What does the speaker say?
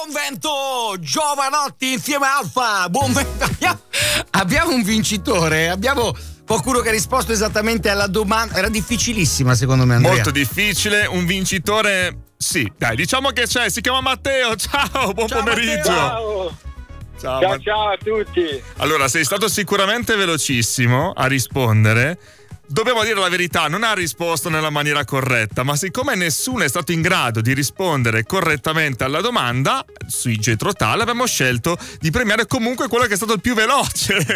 Buon vento, giovanotti insieme a Alfa. Buon vento. Abbiamo un vincitore, abbiamo qualcuno che ha risposto esattamente alla domanda. Era difficilissima secondo me, Andrea. Molto difficile, un vincitore. Sì, dai, diciamo che c'è, si chiama Matteo. Ciao, buon pomeriggio. Matteo. Ciao a tutti. Allora, sei stato sicuramente velocissimo a rispondere. Dobbiamo dire la verità, non ha risposto nella maniera corretta, ma siccome nessuno è stato in grado di rispondere correttamente alla domanda, sui Jethro Tull abbiamo scelto di premiare comunque quello che è stato il più veloce.